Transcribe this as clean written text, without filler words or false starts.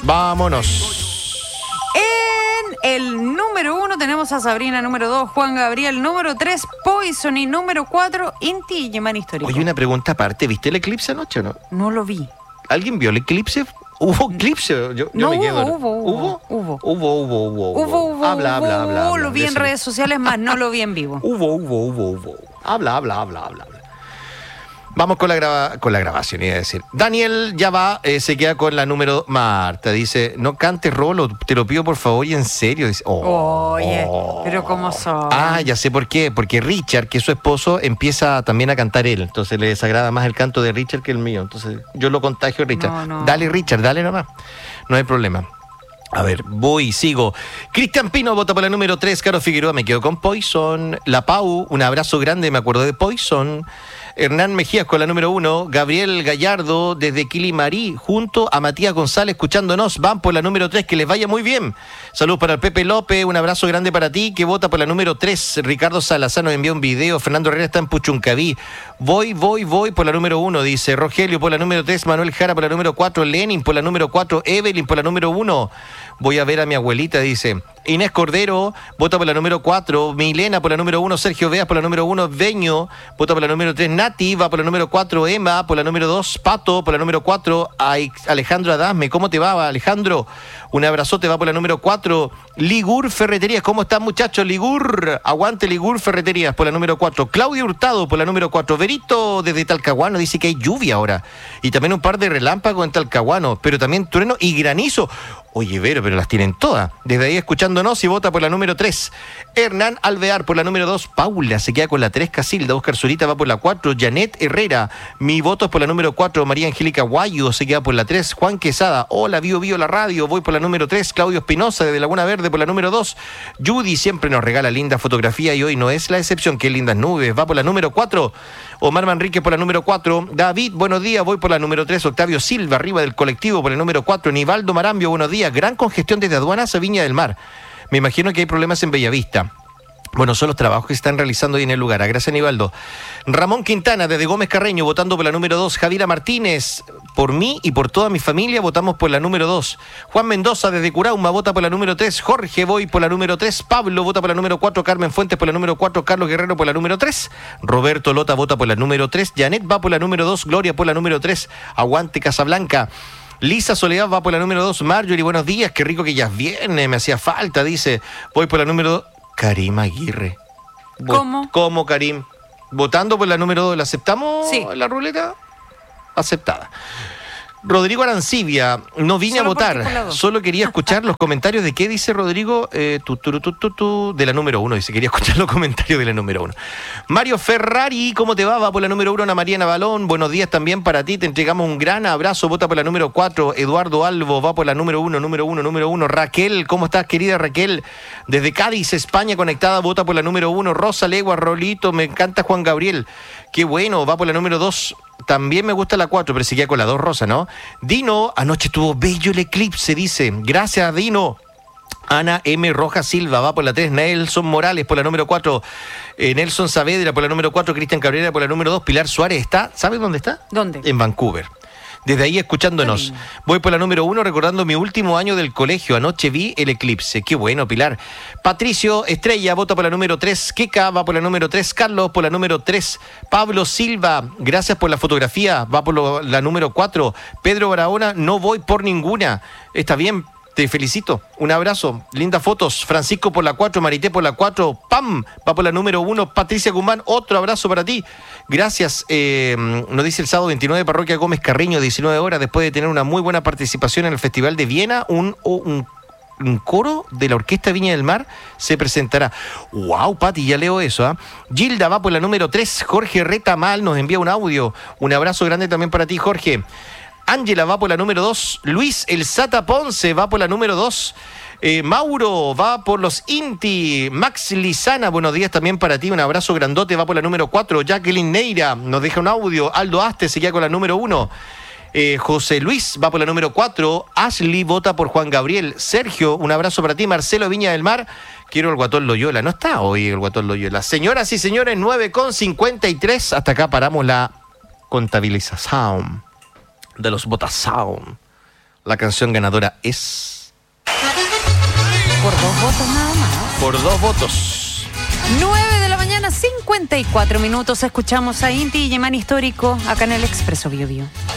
Vámonos. En el número 1 tenemos a Sabrina, número 2, Juan Gabriel, número 3, Poison y número 4, Inti y Yeman Histórico. Oye, una pregunta aparte. ¿Viste el eclipse anoche o no? No lo vi. ¿Alguien vio el eclipse? ¿Hubo eclipse? Yo no, me quedo. Hubo. Habla. Lo vi en redes sociales, más no lo vi en vivo. Hubo. Habla. Vamos con la grabación, iba a decir. Daniel ya va, se queda con la número... Marta dice, no cantes Rolo, te lo pido por favor y en serio. Dice, Oye, pero ¿cómo son? Ah, ya sé por qué. Porque Richard, que es su esposo, empieza también a cantar él. Entonces le desagrada más el canto de Richard que el mío. Entonces yo lo contagio a Richard. No. Dale Richard, dale nomás. No hay problema. A ver, sigo. Cristian Pino vota por la número 3. Caro Figueroa, me quedo con Poison. La Pau, un abrazo grande, me acuerdo de Poison. Hernán Mejías con la número 1. Gabriel Gallardo desde Quilimarí, junto a Matías González, escuchándonos. Van por la número 3, que les vaya muy bien. Saludos para el Pepe López, un abrazo grande para ti, que vota por la número 3. Ricardo Salazar nos envía un video. Fernando Herrera está en Puchuncaví. Voy por la número 1, dice Rogelio por la número 3. Manuel Jara por la número 4. Lenin por la número 4. Evelyn por la número 1. Voy a ver a mi abuelita, dice. Inés Cordero vota por la número 4. Milena por la número 1. Sergio Veas por la número 1. Veño vota por la número 3. Nati va por la número 4. Emma por la número 2. Pato por la número 4. Alejandro Adasme, ¿cómo te va, Alejandro? Un abrazote, va por la número 4. Ligur Ferreterías, ¿cómo están, muchachos? Ligur, aguante Ligur Ferreterías por la número 4. Claudio Hurtado por la número 4. Verito desde Talcahuano dice que hay lluvia ahora. Y también un par de relámpagos en Talcahuano, pero también trueno y granizo. Oye, Vero, pero las tienen todas. Desde ahí escuchándonos y vota por la número 3. Hernán Alvear por la número 2. Paula se queda con la 3. Casilda. Oscar Zurita va por la 4. Janet Herrera. Mi voto es por la número 4. María Angélica Guayo se queda por la 3. Juan Quesada. Hola, Bio la radio. Voy por la número 3. Claudio Espinosa desde Laguna Verde por la número 2. Judy siempre nos regala linda fotografía y hoy no es la excepción. Qué lindas nubes. Va por la número 4. Omar Manrique por la número 4. David, buenos días. Voy por la número 3. Octavio Silva, arriba del colectivo por el número 4. Nivaldo Marambio, buenos días. Gran congestión desde Aduanas a Viña del Mar. Me imagino que hay problemas en Bellavista. Bueno, son los trabajos que están realizando ahí en el lugar. Gracias, Nivaldo. Ramón Quintana, desde Gómez Carreño, votando por la número 2. Javiera Martínez, por mí y por toda mi familia, votamos por la número 2. Juan Mendoza, desde Curauma, vota por la número 3. Jorge, voy por la número 3. Pablo, vota por la número 4. Carmen Fuentes por la número 4. Carlos Guerrero por la número 3. Roberto Lota vota por la número 3. Janet va por la número 2. Gloria por la número 3. Aguante Casablanca. Lisa Soledad va por la número 2. Marjorie, buenos días. Qué rico que ya es viernes, me hacía falta, dice. Voy por la número 2. Karim Aguirre. ¿Cómo, Karim? Votando por la número 2. ¿La aceptamos? Sí. ¿La ruleta? Aceptada. Rodrigo Arancibia, no vine a votar, solo quería escuchar los comentarios de qué dice Rodrigo, de la número 1, dice, quería escuchar los comentarios de la número 1. Mario Ferrari, ¿cómo te va? Va por la número 1, Ana Mariana Balón, buenos días también para ti, te entregamos un gran abrazo, vota por la número 4, Eduardo Albo, va por la número 1, Raquel, ¿cómo estás, querida Raquel? Desde Cádiz, España, conectada, vota por la número 1, Rosa Legua, Rolito, me encanta Juan Gabriel, qué bueno, va por la número 2, también me gusta la 4, pero se queda con la 2 Rosa, ¿no? Dino, anoche estuvo bello el eclipse, dice. Gracias, Dino. Ana M. Rojas Silva va por la 3. Nelson Morales por la número 4. Nelson Saavedra por la número 4. Cristian Cabrera por la número 2. Pilar Suárez está. ¿Sabes dónde está? ¿Dónde? En Vancouver. Desde ahí escuchándonos. Voy por la número 1 recordando mi último año del colegio. Anoche vi el eclipse. Qué bueno, Pilar. Patricio Estrella vota por la número 3. Keka va por la número 3. Carlos por la número 3. Pablo Silva, gracias por la fotografía. Va por la número 4. Pedro Barahona, no voy por ninguna. Está bien. Te felicito, un abrazo, lindas fotos. Francisco por la 4, Marité por la 4, ¡pam! Va por la número 1, Patricia Guzmán, otro abrazo para ti. Gracias, nos dice el sábado 29, Parroquia Gómez Carreño, 19 horas, después de tener una muy buena participación en el Festival de Viena, un coro de la Orquesta Viña del Mar se presentará. ¡Wow, Pati! Ya leo eso, ¿ah? Gilda va por la número 3, Jorge Retamal nos envía un audio. Un abrazo grande también para ti, Jorge. Ángela va por la número 2. Luis El Sata Ponce va por la número 2. Mauro va por los Inti. Max Lizana, buenos días también para ti. Un abrazo grandote, va por la número 4. Jacqueline Neira nos deja un audio. Aldo Aste se queda con la número 1. José Luis va por la número 4. Ashley vota por Juan Gabriel. Sergio, un abrazo para ti. Marcelo Viña del Mar. Quiero el Guatón Loyola. No está hoy el Guatón Loyola. Señoras y señores, 9:53. Hasta acá paramos la contabilización de los Botasound. La canción ganadora es... Por 2 votos nada más. Por 2 votos. 9 de la mañana, 54 minutos. Escuchamos a Inti y Yemán Histórico acá en el Expreso Bio Bio.